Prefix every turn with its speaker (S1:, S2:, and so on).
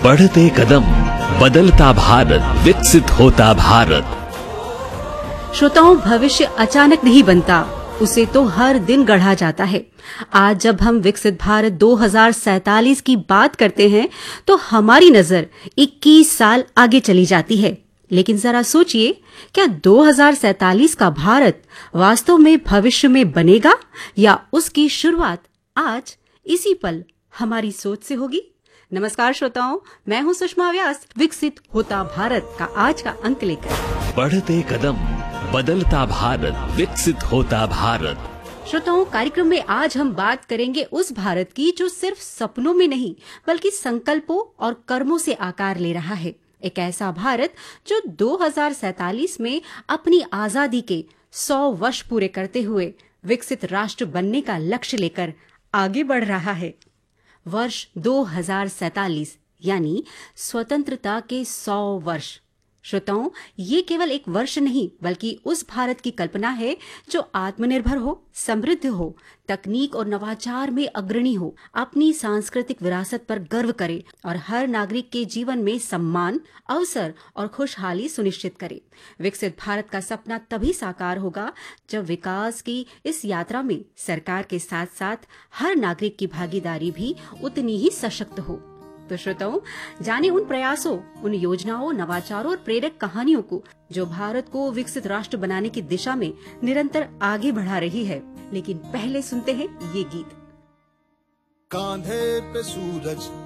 S1: बढ़ते कदम, बदलता भारत, विकसित होता भारत।
S2: श्रोताओं, भविष्य अचानक नहीं बनता, उसे तो हर दिन गढ़ा जाता है। आज जब हम विकसित भारत 2047 की बात करते हैं तो हमारी नजर 21 साल आगे चली जाती है। लेकिन जरा सोचिए, क्या 2047 का भारत वास्तव में भविष्य में बनेगा या उसकी शुरुआत आज इसी पल हमारी सोच से होगी? नमस्कार श्रोताओं, मैं हूं सुषमा व्यास, विकसित होता भारत का आज का अंक लेकर।
S1: बढ़ते कदम, बदलता भारत, विकसित होता भारत।
S2: श्रोताओं, कार्यक्रम में आज हम बात करेंगे उस भारत की जो सिर्फ सपनों में नहीं बल्कि संकल्पों और कर्मों से आकार ले रहा है। एक ऐसा भारत जो 2047 में अपनी आजादी के 100 वर्ष पूरे करते हुए विकसित राष्ट्र बनने का लक्ष्य लेकर आगे बढ़ रहा है। वर्ष 2047 यानी स्वतंत्रता के 100 वर्ष। श्रोताओं, ये केवल एक वर्ष नहीं बल्कि उस भारत की कल्पना है जो आत्मनिर्भर हो, समृद्ध हो, तकनीक और नवाचार में अग्रणी हो, अपनी सांस्कृतिक विरासत पर गर्व करे और हर नागरिक के जीवन में सम्मान, अवसर और खुशहाली सुनिश्चित करे। विकसित भारत का सपना तभी साकार होगा जब विकास की इस यात्रा में सरकार के साथ साथ हर नागरिक की भागीदारी भी उतनी ही सशक्त हो। तो श्रोताओं, जाने उन प्रयासों, उन योजनाओं, नवाचारों और प्रेरक कहानियों को जो भारत को विकसित राष्ट्र बनाने की दिशा में निरंतर आगे बढ़ा रही है। लेकिन पहले सुनते हैं ये गीत।
S3: कांधे पे सूरज